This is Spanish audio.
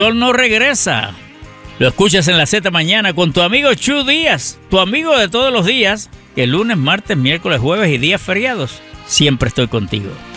sol no regresa. Lo escuchas en la Z Mañana con tu amigo Chu Díaz, tu amigo de todos los días, que lunes, martes, miércoles, jueves y días feriados, siempre estoy contigo.